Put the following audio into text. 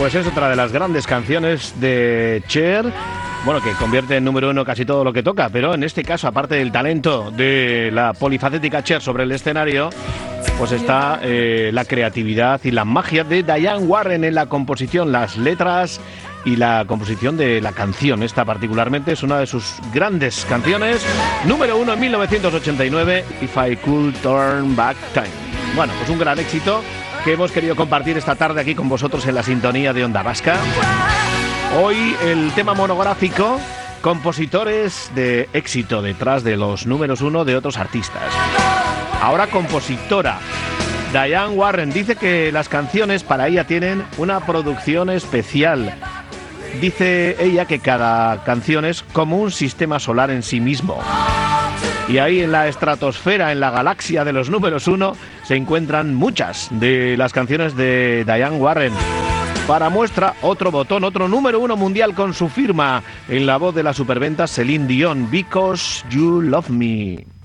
Pues es otra de las grandes canciones de Cher, bueno, que convierte en número uno casi todo lo que toca, pero en este caso, aparte del talento de la polifacética Cher sobre el escenario, pues está la creatividad y la magia de Diane Warren en la composición, las letras y la composición de la canción. Esta particularmente es una de sus grandes canciones, número uno en 1989, If I Could Turn Back Time. Bueno, pues un gran éxito que hemos querido compartir esta tarde aquí con vosotros en la sintonía de Onda Vasca. Hoy el tema monográfico, compositores de éxito detrás de los números uno de otros artistas. Ahora compositora. Diane Warren dice que las canciones para ella tienen una producción especial. Dice ella que cada canción es como un sistema solar en sí mismo. Y ahí en la estratosfera, en la galaxia de los números uno, se encuentran muchas de las canciones de Diane Warren. Para muestra, otro botón, otro número uno mundial con su firma en la voz de la superventa Celine Dion, Because You Love Me.